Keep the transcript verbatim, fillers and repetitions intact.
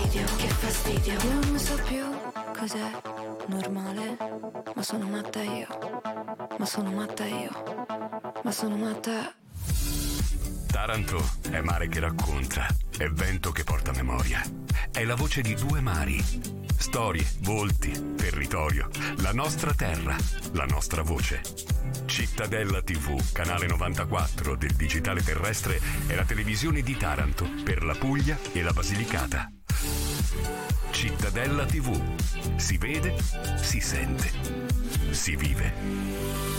fastidio, che fastidio. Io non so più cos'è normale, ma sono matta io, ma sono matta io, ma sono matta. Taranto è mare che racconta, è vento che porta memoria, è la voce di due mari, storie, volti, territorio, la nostra terra, la nostra voce. Cittadella tivù, canale novantaquattro del digitale terrestre, è la televisione di Taranto per la Puglia e la Basilicata. Cittadella tivù, si vede, si sente, si vive.